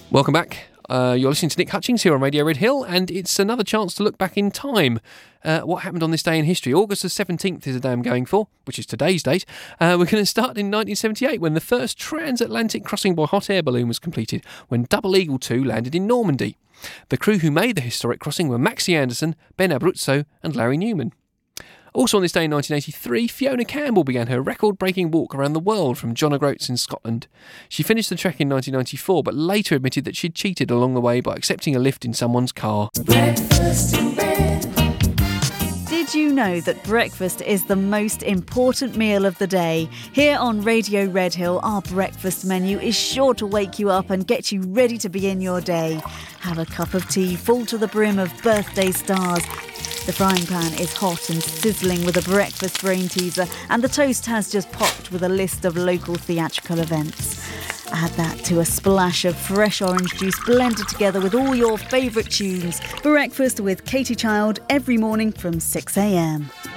Welcome back. You're listening to Nick Hutchings here on Radio Red Hill, and it's another chance to look back in time. What happened on this day in history? August the 17th is the day I'm going for, which is today's date. We're going to start in 1978, when the first transatlantic crossing by hot air balloon was completed, when Double Eagle 2 landed in Normandy. The crew who made the historic crossing were Maxie Anderson, Ben Abruzzo and Larry Newman. Also on this day in 1983, Fiona Campbell began her record-breaking walk around the world from John O'Groats in Scotland. She finished the trek in 1994, but later admitted that she'd cheated along the way by accepting a lift in someone's car. Breakfast in bed. Did you know that breakfast is the most important meal of the day? Here on Radio Red Hill, our breakfast menu is sure to wake you up and get you ready to begin your day. Have a cup of tea full to the brim of birthday stars. The frying pan is hot and sizzling with a breakfast brain teaser, and the toast has just popped with a list of local theatrical events. Add that to a splash of fresh orange juice blended together with all your favourite tunes. Breakfast with Katie Child every morning from 6 a.m.